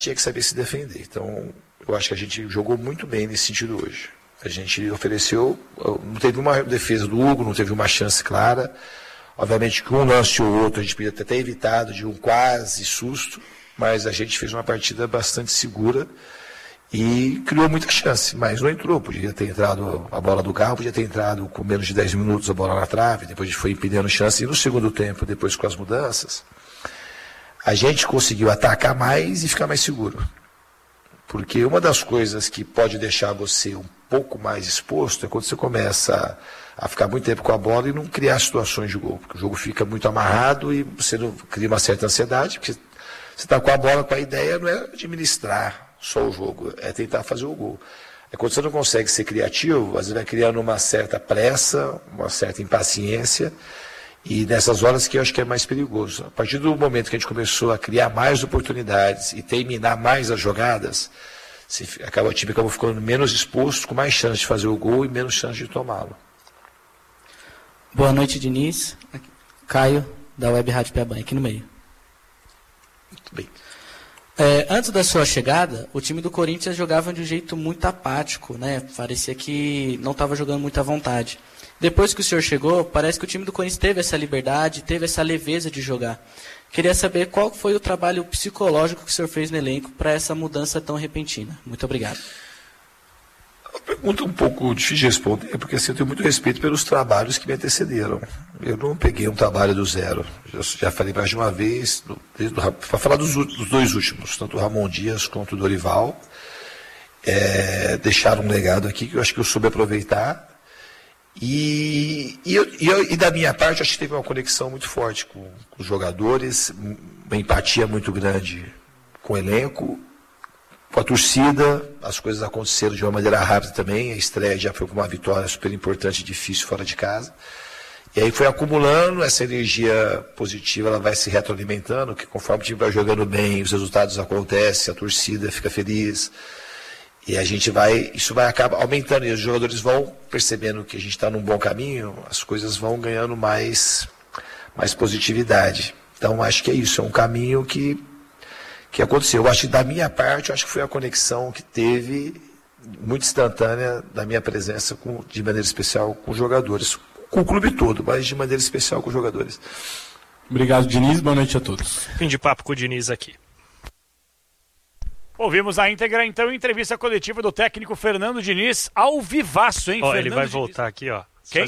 tinha que saber se defender. Então, eu acho que a gente jogou muito bem nesse sentido hoje. A gente ofereceu, não teve uma defesa do Hugo, não teve uma chance clara. Obviamente que um lance ou outro a gente podia ter até evitado de um quase susto, mas a gente fez uma partida bastante segura e criou muita chance, mas não entrou. Podia ter entrado a bola do Garro, podia ter entrado com menos de 10 minutos a bola na trave, depois a gente foi impedindo chance. E no segundo tempo, depois com as mudanças, a gente conseguiu atacar mais e ficar mais seguro. Porque uma das coisas que pode deixar você um pouco mais exposto é quando você começa a ficar muito tempo com a bola e não criar situações de gol. Porque o jogo fica muito amarrado e você não cria uma certa ansiedade, porque você está com a bola, com a ideia não é administrar só o jogo, é tentar fazer o gol. É quando você não consegue ser criativo, às vezes vai criando uma certa pressa, uma certa impaciência, e nessas horas que eu acho que é mais perigoso. A partir do momento que a gente começou a criar mais oportunidades e terminar mais as jogadas, o time acabou ficando menos exposto, com mais chance de fazer o gol e menos chance de tomá-lo. Boa noite, Diniz. Caio, da Web Rádio Piaban, aqui no meio. Muito bem. Antes da sua chegada, o time do Corinthians jogava de um jeito muito apático, né? Parecia que não estava jogando muita vontade. Depois que o senhor chegou, parece que o time do Corinthians teve essa liberdade, teve essa leveza de jogar. Queria saber qual foi o trabalho psicológico que o senhor fez no elenco para essa mudança tão repentina. Muito obrigado. Uma pergunta um pouco difícil de responder, porque assim, eu tenho muito respeito pelos trabalhos que me antecederam. Eu não peguei um trabalho do zero. Eu já falei mais de uma vez, para falar dos dois últimos, tanto o Ramon Dias quanto o Dorival, deixaram um legado aqui que eu acho que eu soube aproveitar. E da minha parte, acho que teve uma conexão muito forte com os jogadores, uma empatia muito grande com o elenco, com a torcida. As coisas aconteceram de uma maneira rápida também. A estreia já foi com uma vitória super importante e difícil fora de casa. E aí foi acumulando essa energia positiva, ela vai se retroalimentando, que conforme o time vai jogando bem, os resultados acontecem, a torcida fica feliz. E isso vai acabar aumentando, e os jogadores vão percebendo que a gente está num bom caminho, as coisas vão ganhando mais positividade. Então acho que é isso, é um caminho que aconteceu. Eu acho que da minha parte, eu acho que foi a conexão que teve, muito instantânea, da minha presença de maneira especial com os jogadores, com o clube todo, mas de maneira especial com os jogadores. Obrigado, Diniz, boa noite a todos. Fim de papo com o Diniz aqui. Ouvimos a íntegra, então, entrevista coletiva do técnico Fernando Diniz, ao vivaço, hein? Ele vai voltar aqui, ó. Quem?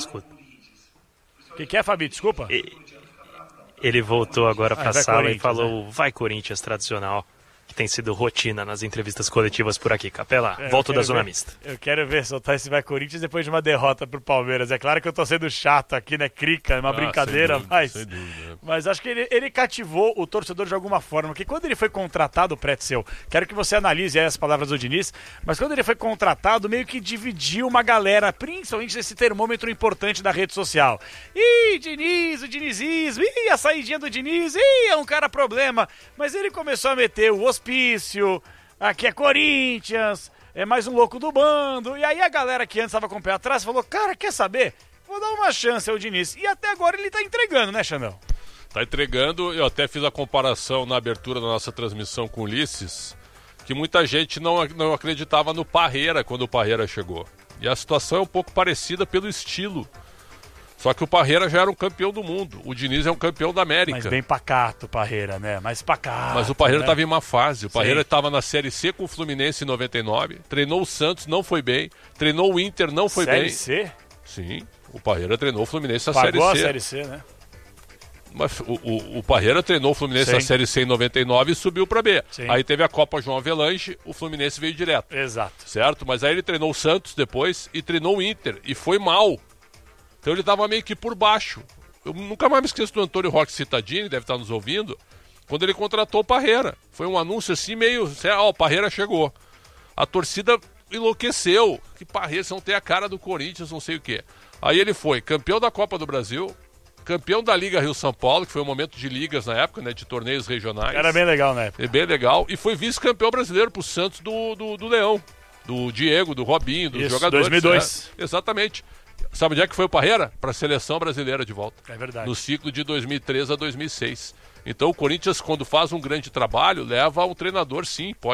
O que é, Fabi? Desculpa. Ele voltou agora para a sala e falou, né? Vai Corinthians, tradicional, que tem sido rotina nas entrevistas coletivas por aqui. Capela, volta da Zona Mista. Eu quero ver soltar esse Vai Corinthians depois de uma derrota pro Palmeiras. É claro que eu tô sendo chato aqui, né? Crica, é uma brincadeira, sem dúvida. Mas acho que ele cativou o torcedor de alguma forma, porque quando ele foi contratado, Pretzel, quero que você analise aí as palavras do Diniz, mas quando ele foi contratado, meio que dividiu uma galera, principalmente nesse termômetro importante da rede social. Ih, Diniz, o dinizismo, ih, a saidinha do Diniz, ih, é um cara problema. Mas ele começou a meter o hospício, aqui é Corinthians, é mais um louco do bando, e aí a galera que antes estava com o pé atrás falou, cara, quer saber? Vou dar uma chance ao Diniz. E até agora ele tá entregando, né, Xandão? Tá entregando, eu até fiz a comparação na abertura da nossa transmissão com o Ulisses, que muita gente não acreditava no Parreira quando o Parreira chegou. E a situação é um pouco parecida pelo estilo. Só que o Parreira já era um campeão do mundo. O Diniz é um campeão da América. Mas bem pacato o Parreira, né? Mais pacato. Mas o Parreira né? estava em uma fase. O Parreira estava na Série C com o Fluminense em 99. Treinou o Santos, não foi bem. Treinou o Inter, não foi bem. Série C? Sim. O Parreira treinou o Fluminense na Série C. Pagou a Série C, né? Mas o Parreira treinou o Fluminense na Série C em 99 e subiu para B. Sim. Aí teve a Copa João Avelanche, o Fluminense veio direto. Exato. Certo? Mas aí ele treinou o Santos depois e treinou o Inter. E foi mal. Então ele estava meio que por baixo. Eu nunca mais me esqueço do Antônio Roque Cittadini, deve estar nos ouvindo, quando ele contratou o Parreira. Foi um anúncio assim meio... o Parreira chegou. A torcida enlouqueceu. Que Parreira, você não tem a cara do Corinthians, não sei o quê. Aí ele foi campeão da Copa do Brasil, campeão da Liga Rio-São Paulo, que foi um momento de ligas na época, né, de torneios regionais. Era bem legal na época. É bem legal. E foi vice-campeão brasileiro pro Santos do Leão. Do Diego, do Robinho, dos jogadores. 2002. Exatamente. Sabe onde é que foi o Parreira? Para a seleção brasileira de volta. É verdade. No ciclo de 2003 a 2006. Então o Corinthians, quando faz um grande trabalho, leva um treinador, sim, pode